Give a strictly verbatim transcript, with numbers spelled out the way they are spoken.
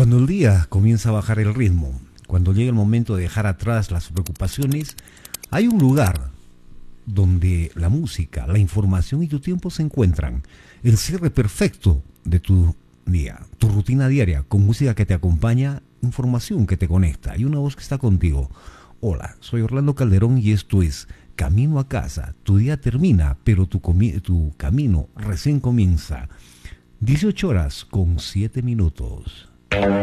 Cuando el día comienza a bajar el ritmo, cuando llega el momento de dejar atrás las preocupaciones, hay un lugar donde la música, la información y tu tiempo se encuentran. El cierre perfecto de tu día, tu rutina diaria, con música que te acompaña, información que te conecta y una voz que está contigo. Hola, soy Orlando Calderón y esto es Camino a Casa. Tu día termina, pero tu, comi- tu camino recién comienza. dieciocho horas con siete minutos.